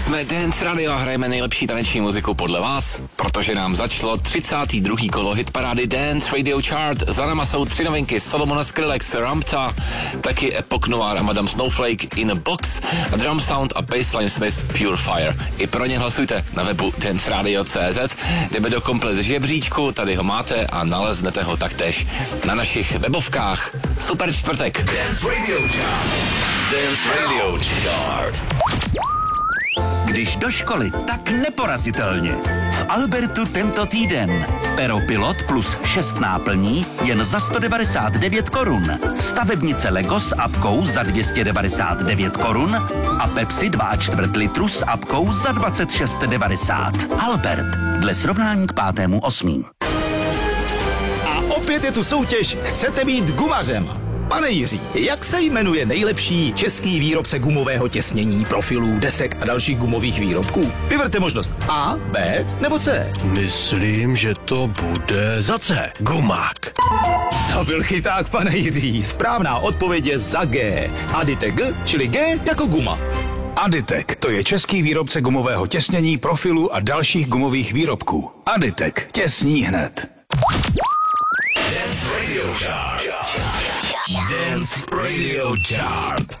Jsme Dance Radio a hrajeme nejlepší taneční muziku podle vás, protože nám začalo 32. kolo hitparády Dance Radio Chart. Za náma jsou 3 novinky: Solomona Skrillex, Rampta, taky Epoch Noir a Madame Snowflake In a Box a Drum Sound a Bassline Smith Pure Fire. I pro ně hlasujte na webu danceradio.cz. Jdeme do komplet žebříčku, tady ho máte a naleznete ho taktéž na našich webovkách. Super čtvrtek. Dance Radio Chart. Dance Radio Chart. Když do školy, tak neporazitelně. V Albertu tento týden. Pero Pilot plus 6 náplní jen za 199 korun. Stavebnice Lego s apkou za 299 korun a Pepsi 2,4 litru s apkou za 26,90. Albert, dle srovnání k 5.8. A opět je tu soutěž Chcete být gumařem. Pane Jiří, jak se jmenuje nejlepší český výrobce gumového těsnění, profilů, desek a dalších gumových výrobků? Vyberte možnost A, B nebo C. Myslím, že to bude za C. Gumák. To byl chyták, pane Jiří. Správná odpověď je za G. Aditek G, čili G jako guma. Aditek, to je český výrobce gumového těsnění, profilů a dalších gumových výrobků. Aditek, těsní hned. Dance Radio Chart. Dance Radio Chart.